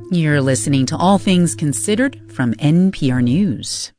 You're listening to All Things Considered from NPR News.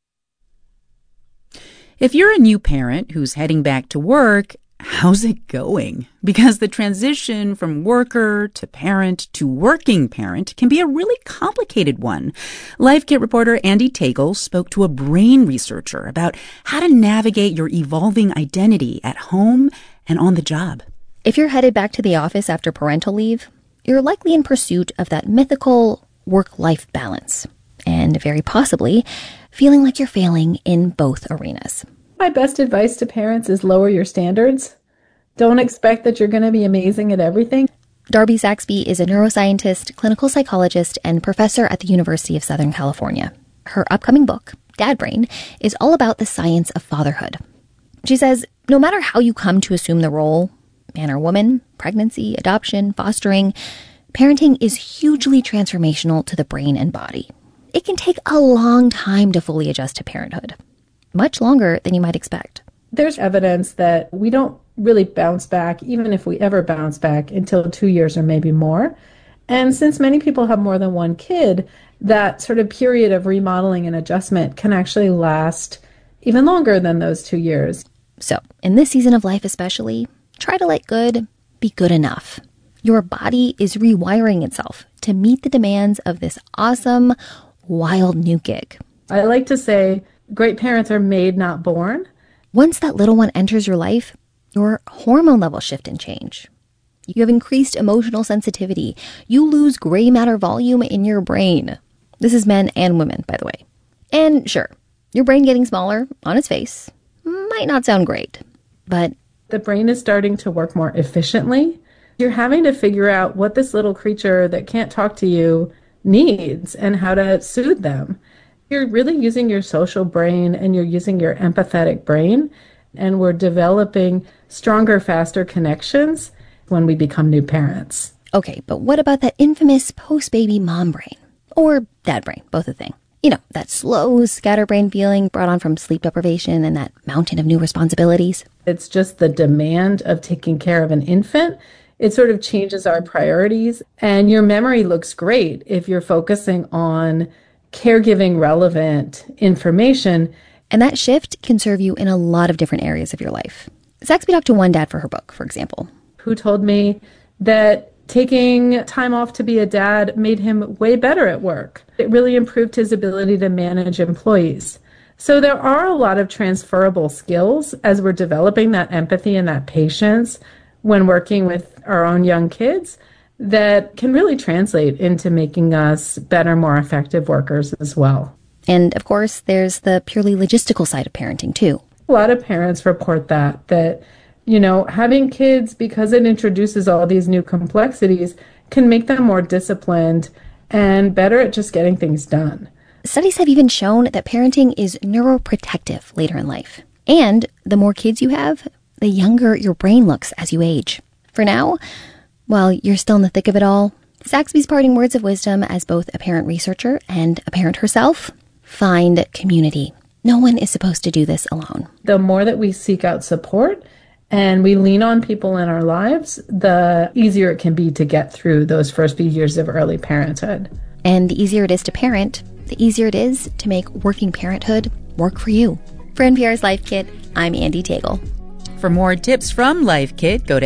If you're a new parent who's heading back to work, how's it going? Because the transition from worker to parent to working parent can be a really complicated one. Life Kit reporter Andee Tagle spoke to a brain researcher about how to navigate your evolving identity at home and on the job. If you're headed back to the office after parental leave, you're likely in pursuit of that mythical work-life balance, and very possibly feeling like you're failing in both arenas. My best advice to parents is lower your standards. Don't expect that you're going to be amazing at everything. Darby Saxby is a neuroscientist, clinical psychologist, and professor at the University of Southern California. Her upcoming book, Dad Brain, is all about the science of fatherhood. She says, no matter how you come to assume the role, man or woman, pregnancy, adoption, fostering, parenting is hugely transformational to the brain and body. It can take a long time to fully adjust to parenthood, much longer than you might expect. There's evidence that we don't really bounce back, even if we ever bounce back, until 2 years or maybe more. And since many people have more than one kid, that sort of period of remodeling and adjustment can actually last even longer than those 2 years. So, in this season of life especially, try to let good be good enough. Your body is rewiring itself to meet the demands of this awesome, wild new gig. I like to say great parents are made, not born. Once that little one enters your life, your hormone levels shift and change. You have increased emotional sensitivity. You lose gray matter volume in your brain. This is men and women, by the way. And sure, your brain getting smaller on its face might not sound great, but the brain is starting to work more efficiently. You're having to figure out what this little creature that can't talk to you needs and how to soothe them. You're really using your social brain and you're using your empathetic brain, and we're developing stronger, faster connections when we become new parents. Okay, but what about that infamous post-baby mom brain? Or dad brain, both a thing. You know, that slow, scatterbrain feeling brought on from sleep deprivation and that mountain of new responsibilities. It's just the demand of taking care of an infant. It sort of changes our priorities. And your memory looks great if you're focusing on caregiving relevant information. And that shift can serve you in a lot of different areas of your life. Saxby talked to one dad for her book, for example, who told me that taking time off to be a dad made him way better at work. It really improved his ability to manage employees. So there are a lot of transferable skills as we're developing that empathy and that patience when working with our own young kids that can really translate into making us better, more effective workers as well. And of course, there's the purely logistical side of parenting too. A lot of parents report that having kids, because it introduces all these new complexities, can make them more disciplined and better at just getting things done. Studies have even shown that parenting is neuroprotective later in life. And the more kids you have, the younger your brain looks as you age. For now, while you're still in the thick of it all, Saxby's parting words of wisdom as both a parent researcher and a parent herself: find community. No one is supposed to do this alone. The more that we seek out support and we lean on people in our lives, the easier it can be to get through those first few years of early parenthood. And the easier it is to parent, the easier it is to make working parenthood work for you. For NPR's Life Kit, I'm Andee Tagle. For more tips from Life Kit, go to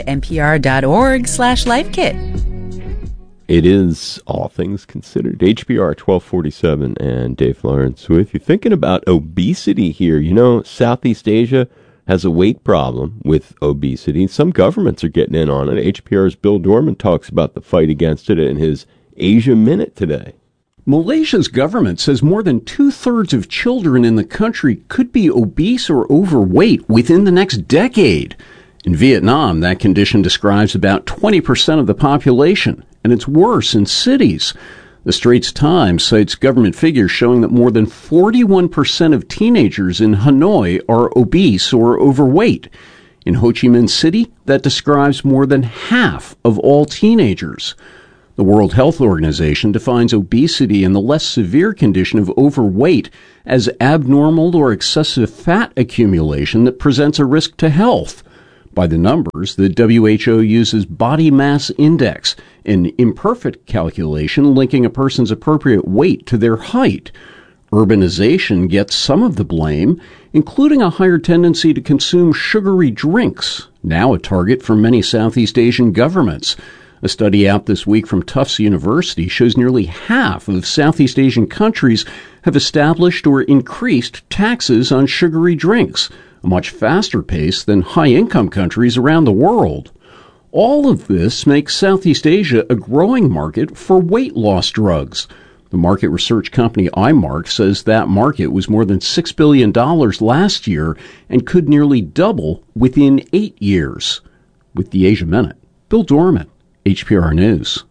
npr.org/lifekit. It is All Things Considered, HPR 1247, and Dave Lawrence. So if you're thinking about obesity here, Southeast Asia has a weight problem with obesity. Some governments are getting in on it. HPR's Bill Dorman talks about the fight against it in his Asia Minute today. Malaysia's government says more than 2/3 of children in the country could be obese or overweight within the next decade. In Vietnam, that condition describes about 20% of the population, and it's worse in cities. The Straits Times cites government figures showing that more than 41% of teenagers in Hanoi are obese or overweight. In Ho Chi Minh City, that describes more than half of all teenagers. The World Health Organization defines obesity and the less severe condition of overweight as abnormal or excessive fat accumulation that presents a risk to health. By the numbers, the WHO uses body mass index, an imperfect calculation linking a person's appropriate weight to their height. Urbanization gets some of the blame, including a higher tendency to consume sugary drinks, now a target for many Southeast Asian governments. A study out this week from Tufts University shows nearly half of Southeast Asian countries have established or increased taxes on sugary drinks, a much faster pace than high-income countries around the world. All of this makes Southeast Asia a growing market for weight loss drugs. The market research company iMark says that market was more than $6 billion last year and could nearly double within 8 years. With the Asia Minute, Bill Dorman, HPR News.